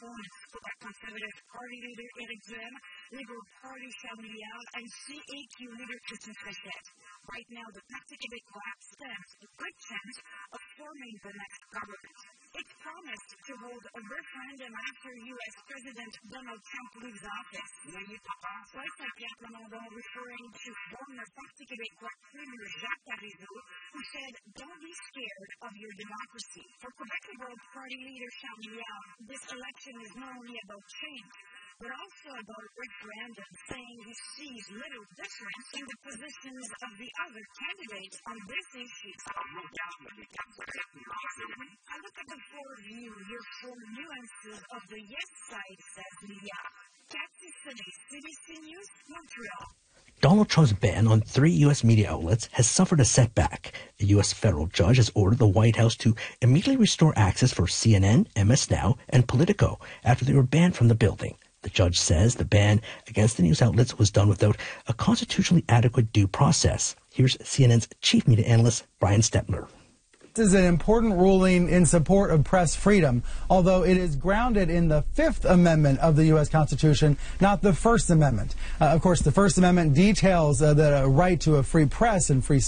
opponents for the Conservative Party leader Eric Zemmour, Liberal Party Charles Milliard, and CAQ leader Christian Fréchette. Right now, the Parti Québécois stands a good chance of forming the next government. It promised to hold a referendum after U.S. President Donald Trump leaves office. Right at Plamondon, referring to former Parti Québécois Premier Jacques Parizeau, who said, "Don't be scared of your democracy." For Quebec Liberal Party leader Charles Milliard, this election is not only about change, but also about a referendum, saying he sees little difference in the positions of the other candidates on this issue. I look at the four of you, your four nuances of the yes side, says Milliard. Cathy Sonnet, CBC News, Montreal. Donald Trump's ban on 3 U.S. media outlets has suffered a setback. A U.S. federal judge has ordered the White House to immediately restore access for CNN, MS Now, and Politico after they were banned from the building. The judge says the ban against the news outlets was done without a constitutionally adequate due process. Here's CNN's chief media analyst, Brian Stetler. This is an important ruling in support of press freedom, although it is grounded in the Fifth Amendment of the U.S. Constitution, not the First Amendment. Of course, the First Amendment details the right to a free press and free